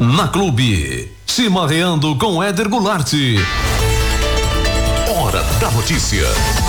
Na Clube, Chimarreando com Éder Goulart. Hora da notícia.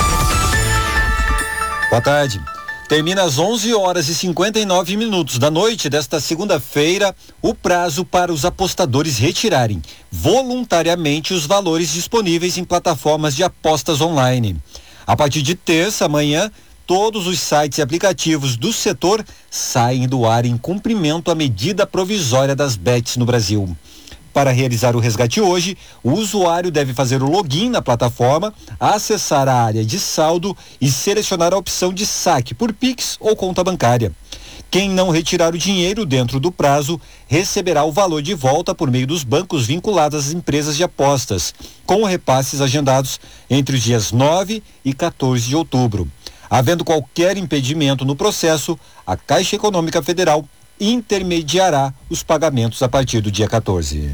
Boa tarde. Termina às 11h59 da noite desta segunda-feira o prazo para os apostadores retirarem voluntariamente os valores disponíveis em plataformas de apostas online. A partir de terça, amanhã, todos os sites e aplicativos do setor saem do ar em cumprimento à medida provisória das bets no Brasil. Para realizar o resgate hoje, o usuário deve fazer o login na plataforma, acessar a área de saldo e selecionar a opção de saque por Pix ou conta bancária. Quem não retirar o dinheiro dentro do prazo receberá o valor de volta por meio dos bancos vinculados às empresas de apostas, com repasses agendados entre os dias 9 e 14 de outubro. Havendo qualquer impedimento no processo, a Caixa Econômica Federal intermediará os pagamentos a partir do dia 14.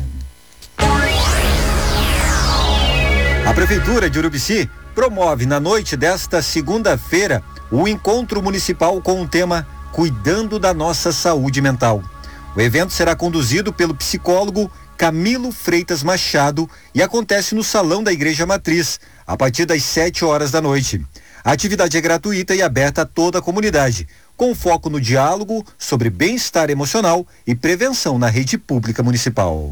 A Prefeitura de Urubici promove na noite desta segunda-feira o encontro municipal com o tema Cuidando da Nossa Saúde Mental. O evento será conduzido pelo psicólogo Camilo Freitas Machado e acontece no Salão da Igreja Matriz, a partir das 7h da noite. A atividade é gratuita e aberta a toda a comunidade, com foco no diálogo sobre bem-estar emocional e prevenção na rede pública municipal.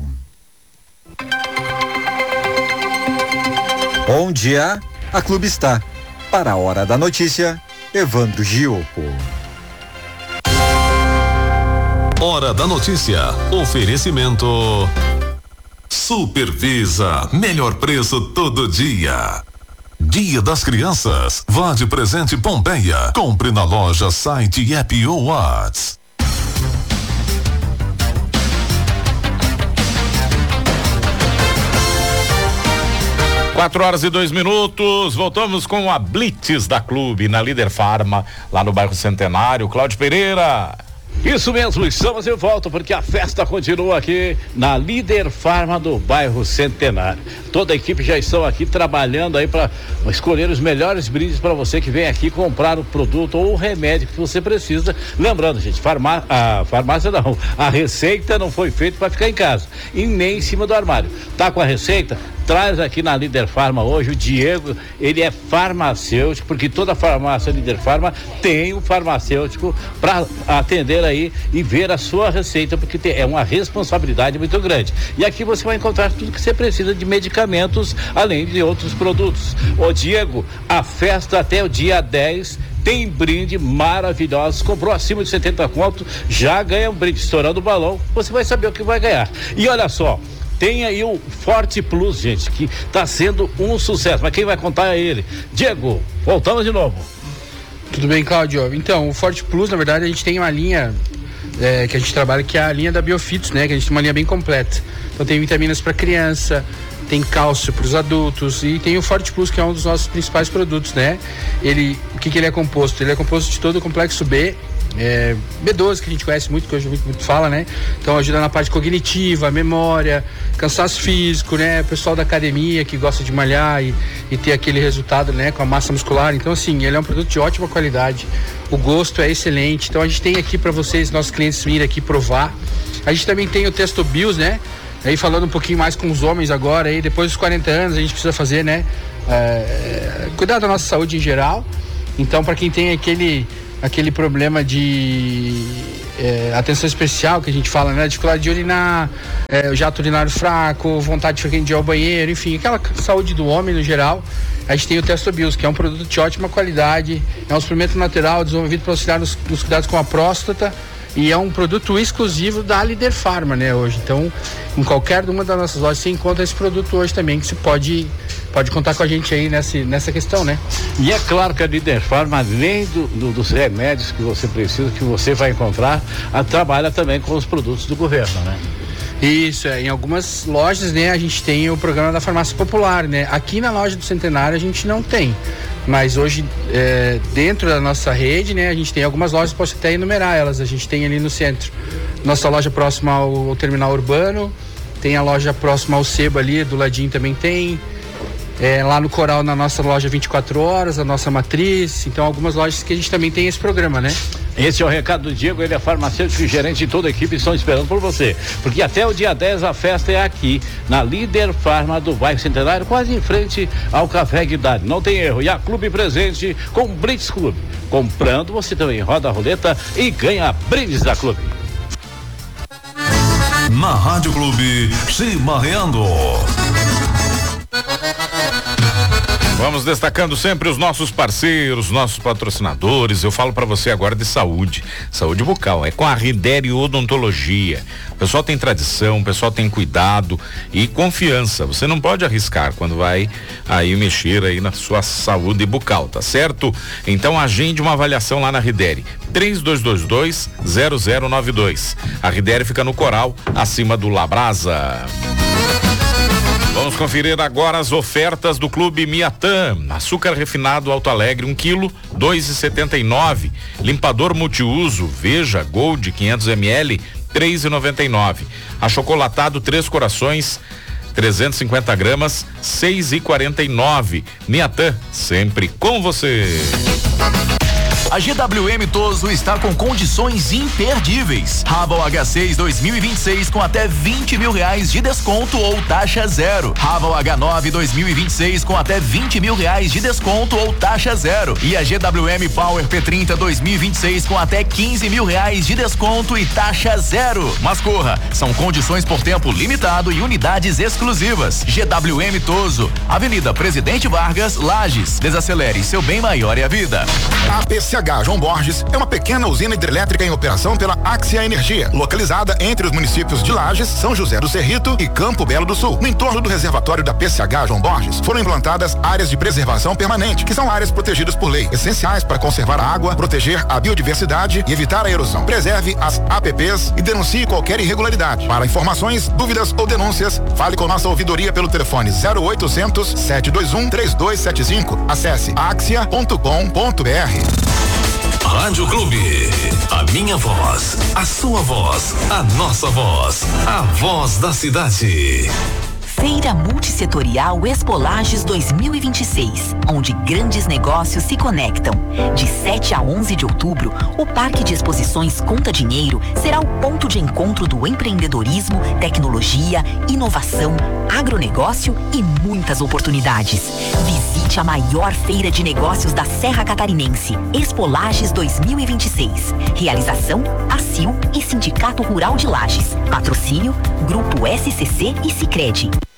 Onde a Clube está. Para a Hora da Notícia, Evandro Gioco. Hora da Notícia. Oferecimento Supervisa. Melhor preço todo dia. Dia das Crianças. Vá de presente Pompeia. Compre na loja, site e app ou WhatsApp. 4h02. Voltamos com a Blitz da Clube na Líder Farma, lá no bairro Centenário. Cláudio Pereira. Isso mesmo, estamos de volta porque a festa continua aqui na Líder Farma do bairro Centenário. Toda a equipe já estão aqui trabalhando aí para escolher os melhores brindes para você que vem aqui comprar o produto ou o remédio que você precisa. Lembrando, gente, a receita não foi feita para ficar em casa e nem em cima do armário. Tá com a receita? Traz aqui na Líder Farma hoje o Diego, ele é farmacêutico, porque toda farmácia Líder Farma tem um farmacêutico para atender aí e ver a sua receita, porque é uma responsabilidade muito grande. E aqui você vai encontrar tudo que você precisa de medicamentos, além de outros produtos. Ô Diego, a festa até o dia 10 tem brinde maravilhosos. Comprou acima de 70 conto, já ganha um brinde. Estourando o balão, você vai saber o que vai ganhar. E olha só, tem aí o Forte Plus, gente, que tá sendo um sucesso, mas quem vai contar é ele. Diego, voltamos de novo. Tudo bem, Cláudio? Então, o Forte Plus, na verdade, a gente tem uma linha que a gente trabalha, que é a linha da Biofitos, né? Que a gente tem uma linha bem completa. Então tem vitaminas para criança, tem cálcio para os adultos e tem o Forte Plus, que é um dos nossos principais produtos, né? O que ele é composto? Ele é composto de todo o complexo B, B12, que a gente conhece muito, que hoje muito fala, né? Então ajuda na parte cognitiva, memória, cansaço físico, né? O pessoal da academia que gosta de malhar e ter aquele resultado, né? Com a massa muscular. Então, assim, ele é um produto de ótima qualidade, o gosto é excelente. Então a gente tem aqui para vocês, nossos clientes, virem aqui provar. A gente também tem o Testo Bios, né? Aí falando um pouquinho mais com os homens agora, aí depois dos 40 anos a gente precisa fazer, né? Cuidar da nossa saúde em geral. Então, para quem tem aquele problema de atenção especial que a gente fala, né? Dificuldade de urinar, o jato urinário fraco, vontade frequente de ir ao banheiro, enfim, aquela saúde do homem no geral. A gente tem o Testo Bios, que é um produto de ótima qualidade, é um suplemento natural desenvolvido para auxiliar nos cuidados com a próstata e é um produto exclusivo da Líder Farma, né, hoje. Então, em qualquer uma das nossas lojas você encontra esse produto hoje também, que você pode contar com a gente aí nessa questão, né? E é claro que a Líder Farma, além dos remédios que você precisa, que você vai encontrar, trabalha também com os produtos do governo, né? Isso, em algumas lojas, né, a gente tem o programa da farmácia popular, né? Aqui na loja do Centenário a gente não tem, mas hoje dentro da nossa rede, né, a gente tem algumas lojas, posso até enumerar elas. A gente tem ali no centro, nossa loja próxima ao terminal urbano, tem a loja próxima ao Sebo ali, do ladinho também tem, lá no Coral, na nossa loja 24 horas, a nossa matriz. Então algumas lojas que a gente também tem esse programa, né? Esse é o recado do Diego, ele é farmacêutico e gerente e toda a equipe estão esperando por você. Porque até o dia 10 a festa é aqui, na Líder Farma do bairro Centenário, quase em frente ao Café Guidari. Não tem erro. E a Clube presente com Brits Clube. Comprando, você também roda a roleta e ganha brindes da Clube. Na Rádio Clube, chimarreando. Vamos destacando sempre os nossos parceiros, nossos patrocinadores. Eu falo para você agora de saúde bucal. É com a Ridere Odontologia. O pessoal tem tradição, o pessoal tem cuidado e confiança. Você não pode arriscar quando vai aí mexer aí na sua saúde bucal, tá certo? Então agende uma avaliação lá na Ridere. 3222-0092. A Ridere fica no Coral, acima do Labrasa. Vamos conferir agora as ofertas do Clube Miatã. Açúcar refinado Alto Alegre, 1 quilo, 2,79. Limpador multiuso Veja Gold 500 ml, 3,99. Achocolatado Três Corações, 350 gramas, 6,49. Miatã, sempre com você. A GWM Toso está com condições imperdíveis. Raval H6 2026 com até 20 mil reais de desconto ou taxa zero. Raval H9 2026 com até 20 mil reais de desconto ou taxa zero. E a GWM Power P30 2026 com até 15 mil reais de desconto e taxa zero. Mas corra, são condições por tempo limitado e unidades exclusivas. GWM Toso, Avenida Presidente Vargas, Lages. Desacelere, seu bem maior é a vida. A PCH João Borges é uma pequena usina hidrelétrica em operação pela Axia Energia, localizada entre os municípios de Lages, São José do Cerrito e Campo Belo do Sul. No entorno do reservatório da PCH João Borges, foram implantadas áreas de preservação permanente, que são áreas protegidas por lei, essenciais para conservar a água, proteger a biodiversidade e evitar a erosão. Preserve as APPs e denuncie qualquer irregularidade. Para informações, dúvidas ou denúncias, fale com nossa ouvidoria pelo telefone 0800 721 3275. Acesse axia.com.br. Rádio Clube, a minha voz, a sua voz, a nossa voz, a voz da cidade. Feira Multissetorial Expo Lages 2026, onde grandes negócios se conectam. De 7 a 11 de outubro, o Parque de Exposições Conta Dinheiro será o ponto de encontro do empreendedorismo, tecnologia, inovação, agronegócio e muitas oportunidades. Visite a maior feira de negócios da Serra Catarinense, Expo Lages 2026. Realização ACIL e Sindicato Rural de Lages. Patrocínio Grupo SCC e Sicredi.